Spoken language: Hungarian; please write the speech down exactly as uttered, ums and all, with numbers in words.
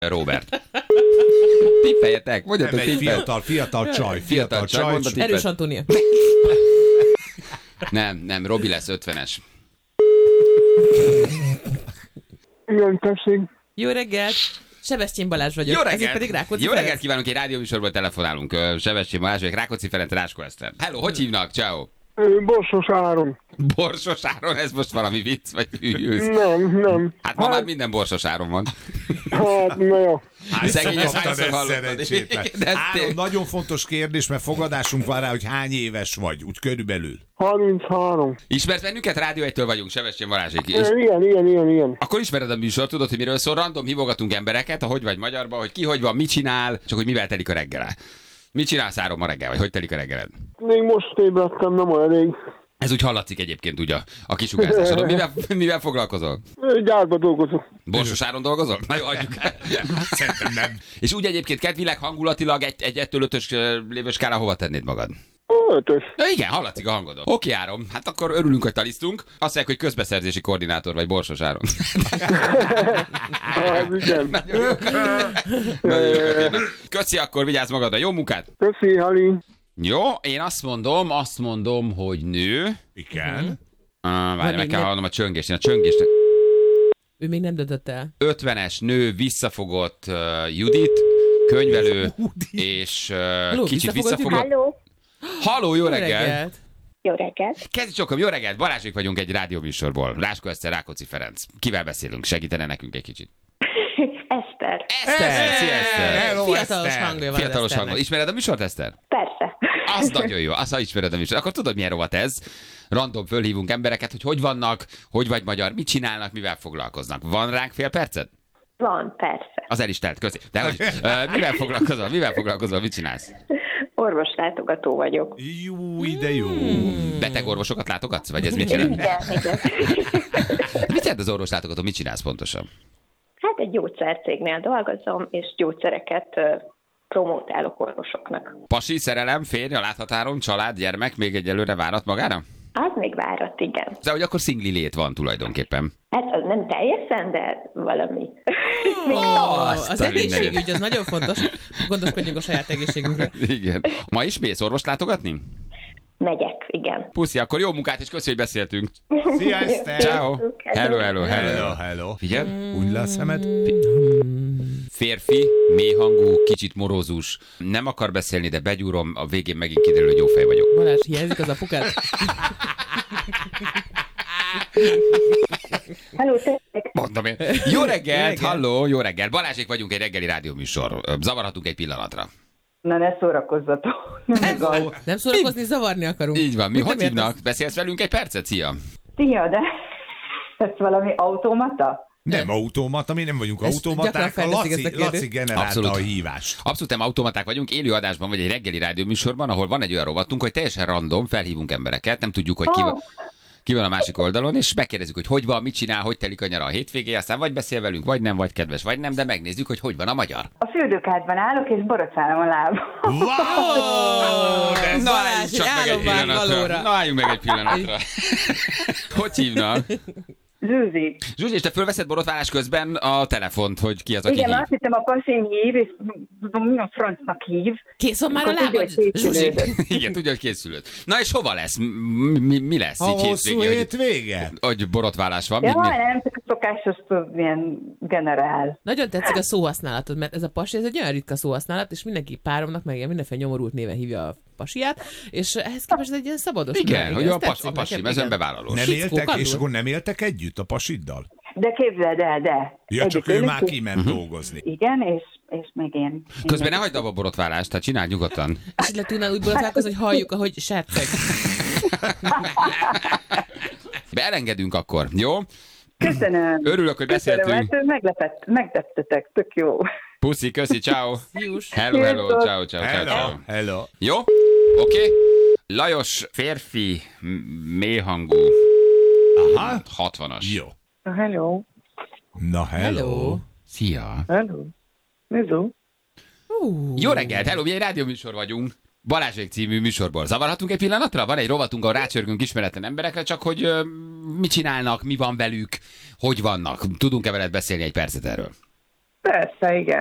Robert. Tippeljetek, mondjatok Nem egy tippel. fiatal, fiatal csaj, fiatal, csaj, csaj. mondd a tippet. Erős Antónia. Nem, nem, Robi lesz ötvenes. Igen, tessék. Jó reggelt! Sebestyén Balázs vagyok. Jó Ezért reggelt! pedig Rákóczi Jó Ferenc. reggelt kívánunk, egy rádióműsorból telefonálunk. Ö, Sebestyén Balázs vagyok, Rákóczi Ferenc, Ráskó Eszter. Hello, hogy hívnak? Ciao. Ö, Borsos Áron. Borsos Áron, ez most valami vicc, vagy hűlsz? Nem, nem. Hát ma már minden Borsos Áron van. Hát, na jó. Szegény, ezt Hányszor hányszor ez hallottad? szerencsétlen? De ez Áron, tény- nagyon fontos kérdés, mert fogadásunk van rá, hogy hány éves vagy, úgy körülbelül. harminchárom. Ismersz bennünket? Rádió egytől vagyunk, Sebestyén Balázsék. És Ö, Igen, igen, igen, igen. akkor ismered a műsor, tudod, hogy miről szól, random hívogatunk embereket, a hogy vagy magyarba, hogy ki hogy van, mit csinál, csak hogy mivel telik a reggele. Mit csinálsz Áron ma reggel, vagy hogy telik a reggeled? Még most ébredtem, nem olyan rég. Ez úgy hallatszik egyébként ugye a, a kisugárzásodon. Mivel, mivel foglalkozol? Ö, Gyárba dolgozok. Borsos Áron dolgozol? Na jó, hagyjuk. Szerintem nem. És úgy egyébként kedvileg, hangulatilag egy, egy ettől ötös ö, lévő skálán hova tennéd magad? Ötös. Na igen, hallatszik a hangodon. Oké, Áron, hát akkor örülünk, hogy talisztunk. Azt mondják, hogy közbeszerzési koordinátor vagy, Borsos Áron. Hát, igen. Nagyon jó. Nagyon jó. Köszi, akkor vigyázz magadra. Jó munkát! Köszi, Hali. Jó, én azt mondom, azt mondom, hogy nő. Igen. Ah, várj, Vagy meg még kell nem. hallanom a csöngést. Én a csöngést. Ő még nem döntött el. ötvenes nő, visszafogott uh, Judit, könyvelő, és uh, Halló, kicsit visszafogott visszafogott. Halló, Halló, jó reggel! jó reggelt. Kezdj csokom, jó reggelt! Balázsék vagyunk egy rádióműsorból. Ráskó Eszter, Rákóczi Ferenc. Kivel beszélünk? Segítene nekünk egy kicsit. Eszter. Eszter! Szia, Eszter! Hello, Fiatalos Eszter. hangja van. Fiatalos az hangon. Eszternek. Ismered a műsort, Eszter? Persze. Az nagyon jó, azt ha ismered a műsort. Akkor tudod, milyen rovat ez? Random fölhívunk embereket, hogy hogy vannak, hogy vagy magyar, mit csinálnak, mivel foglalkoznak. Van ránk fél percet? Van, persze. Az el is telt, köszi. De hogy, uh, mivel foglalkozol? Mivel foglalkozol? Mit csinálsz? Orvoslátogató vagyok. Jó, ide jó. Beteg orvosokat látogatsz? Vagy ez mit jelent? Igen, igen. Mit jelent az orvoslátogató? Mit csinálsz pontosan? Hát egy gyógyszercégnél dolgozom, és gyógyszereket ö, promótálok orvosoknak. Pasi, szerelem, férj, a láthatáron, család, gyermek még egyelőre várat magára? Az még várat, igen. De hogy akkor szingli lét van tulajdonképpen. Hát az nem teljesen, de valami. Ó, Azt az a egészségügy, az nagyon fontos. Gondoskodjunk a saját egészségünkről. Igen. Ma is mész orvost látogatni? Megyek, igen. Puszi, akkor jó munkát, és köszi, hogy beszéltünk. Szia, Eszter. Ciao. Hello, hello, hello. Hello, hello. Figyelj, Úgy le a szemed? férfi, mélyhangú, kicsit morózus, nem akar beszélni, de begyúrom, a végén megint kiderül, hogy jó fej vagyok. Balázs, hiányzik az apukád? Halló, tessék. Mondom én. Jó reggelt, halló, jó reggel. Balázsék vagyunk, egy reggeli rádióműsor. Zavarhatunk egy pillanatra. Na ne szórakozzatok. Nem igaz. Nem szórakozni, zavarni akarunk. Így van, mi Mit hogy nem értesz? hívnak? Beszélsz velünk egy percet? Szia! Szia, de ez valami automata? Nem automata, mi nem vagyunk Ezt automaták, gyakran a felteszik ezt a Laci, kérdést. Laci generálta Abszolút. a hívást. Abszolút nem automaták vagyunk, élő adásban vagy egy reggeli rádióműsorban, ahol van egy olyan rovatunk, hogy teljesen random, felhívunk embereket, nem tudjuk, hogy ki van, ki van a másik oldalon, és megkérdezzük, hogy hogy van, mit csinál, hogy telik a nyara a hétvégé, aztán vagy beszél velünk, vagy nem, vagy kedves, vagy nem, de megnézzük, hogy hogy van a magyar. A fürdőkádban állok, és borotválom a lábam. Wow! De ez Na, Balázs, álljunk csak egy meg egy álomvágy pillanatra. valóra. Na, álljunk meg egy pillanatra. Hogy hívnak? Zsuzsi. Zsuzsi, és te fölveszed borotválás közben a telefont, hogy ki az, aki Igen, hív? azt hittem a pasim hív, és mi a francnak hív. Kész van már a Akkor tudja, lábad? hogy Zsuzsi, készülődött. igen, tudja, hogy készülött. Na és hova lesz? Mi, mi, mi lesz a így hosszú hétvégén, hogy, hétvége? hogy borotválás van? Ja, Mi, mi? nem, csak a szokásos, tudod, ilyen generál. Nagyon tetszik a szóhasználatod, mert ez a pasi, ez egy olyan ritka szóhasználat, és mindenki páromnak meg ilyen mindenféle nyomorult néven hívja a pasiát, és ehhez képest ez egy ilyen szabados. Igen, nyelv, hogy ez a, pas, tetszik a pasi, nekem, ez igen. önbevállalós. Nem Fickó, éltek, kandul. és akkor nem éltek együtt a pasiddal? De képzeld el, de. Ja, csak ő Egyik már őnök- kiment dolgozni. Igen, és, és még én. Közben ne hagyd abba a borotválást, tehát csináld nyugodtan. Esetleg tudnál úgy borotválkozni, hogy halljuk, ahogy serceg. Beelengedünk akkor, jó? Köszönöm. Örülök, hogy Köszönöm, beszéltünk. mert meglepett, megleptetek, tök jó. Puszi, köszi, ciao. Jús. Hello, hello, Sziasztok. ciao, ciao, ciao, ciao. Hello, hello. Jó? Oké. Okay. Lajos, férfi, m- mélyhangú, Aha, hatvanas. jó. Hello. Na, hello. Hello. Szia. Hello. Hello. Uh, Jó reggelt, hello, mi egy rádióműsor vagyunk. Balázsék című műsorból. Zavarhatunk egy pillanatra? Van egy rovatunk, ahol rácsörgünk ismeretlen emberekre, csak hogy ö, mit csinálnak, mi van velük, hogy vannak. Tudunk-e veled beszélni egy percet erről? Persze, igen.